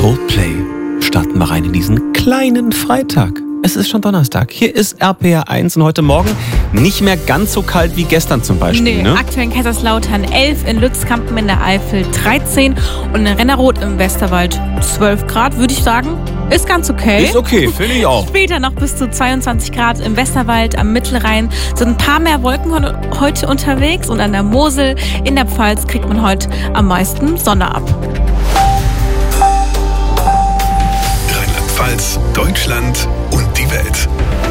Coldplay. Starten wir rein in diesen kleinen Freitag. Es ist schon Donnerstag. Hier ist RPR 1 und heute Morgen nicht mehr ganz so kalt wie gestern zum Beispiel. Nee, ne? aktuell in Kaiserslautern 11, in Lützkampen in der Eifel 13 und in Renneroth im Westerwald 12 Grad, würde ich sagen. Ist ganz okay. Ist okay, finde ich auch. Später noch bis zu 22 Grad im Westerwald, am Mittelrhein sind ein paar mehr Wolken heute unterwegs und an der Mosel in der Pfalz kriegt man heute am meisten Sonne ab. Rheinland-Pfalz, Deutschland und die Welt.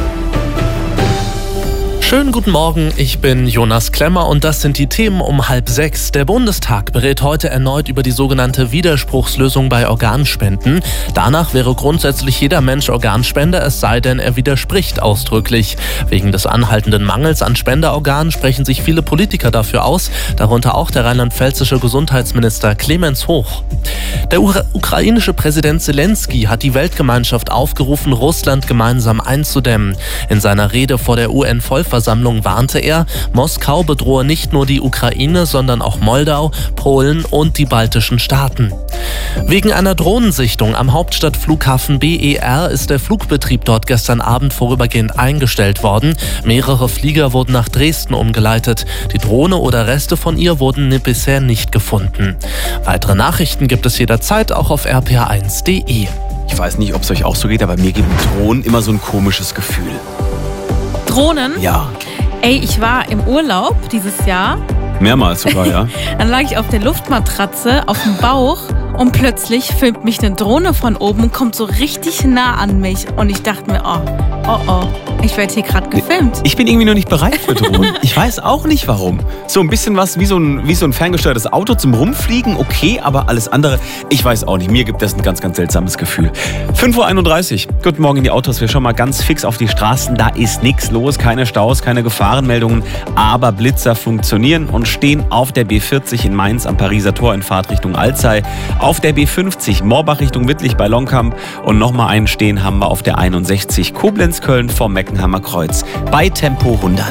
Schönen guten Morgen, ich bin Jonas Klemmer und das sind die Themen um 5:30. Der Bundestag berät heute erneut über die sogenannte Widerspruchslösung bei Organspenden. Danach wäre grundsätzlich jeder Mensch Organspender, es sei denn, er widerspricht ausdrücklich. Wegen des anhaltenden Mangels an Spenderorganen sprechen sich viele Politiker dafür aus, darunter auch der rheinland-pfälzische Gesundheitsminister Clemens Hoch. Der ukrainische Präsident Zelensky hat die Weltgemeinschaft aufgerufen, Russland gemeinsam einzudämmen. In seiner Rede vor der UN-Vollversammlung warnte er, Moskau bedrohe nicht nur die Ukraine, sondern auch Moldau, Polen und die baltischen Staaten. Wegen einer Drohnensichtung am Hauptstadtflughafen BER ist der Flugbetrieb dort gestern Abend vorübergehend eingestellt worden. Mehrere Flieger wurden nach Dresden umgeleitet. Die Drohne oder Reste von ihr wurden bisher nicht gefunden. Weitere Nachrichten gibt es jederzeit auch auf rpr1.de. Ich weiß nicht, ob es euch auch so geht, aber mir geben Drohnen immer so ein komisches Gefühl. Drohnen? Ja, Ey, ich war im Urlaub dieses Jahr. mehrmals sogar, ja. Dann lag ich auf der Luftmatratze auf dem Bauch und plötzlich filmt mich eine Drohne von oben und kommt so richtig nah an mich. Und ich dachte mir, oh, ich werde hier gerade gefilmt. Ich bin irgendwie noch nicht bereit für Drohnen. Ich weiß auch nicht warum. So ein bisschen was wie so ein ferngesteuertes Auto zum Rumfliegen, okay, aber alles andere, ich weiß auch nicht. Mir gibt das ein ganz, ganz seltsames Gefühl. 5:31 Uhr. Guten Morgen in die Autos. Wir schauen mal ganz fix auf die Straßen. Da ist nichts los, keine Staus, keine Gefahrenmeldungen. Aber Blitzer funktionieren und stehen auf der B40 in Mainz am Pariser Tor in Fahrtrichtung Alzey. Auf der B50 Morbach Richtung Wittlich bei Longkamp. Und nochmal einen stehen haben wir auf der 61 Koblenz-Köln vom Meckenheimer Kreuz bei Tempo 100.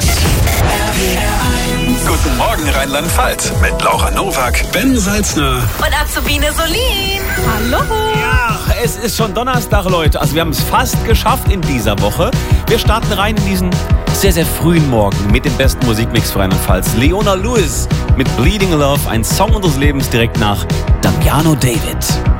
Guten Morgen Rheinland-Pfalz mit Laura Nowak, Ben Salzner. Und Azubine Solin. Hallo. Ja, es ist schon Donnerstag, Leute. Also wir haben es fast geschafft in dieser Woche. Wir starten rein in diesen sehr, sehr frühen Morgen mit dem besten Musikmix für Rheinland-Pfalz. Leona Lewis mit Bleeding Love, ein Song unseres Lebens direkt nach Damiano David.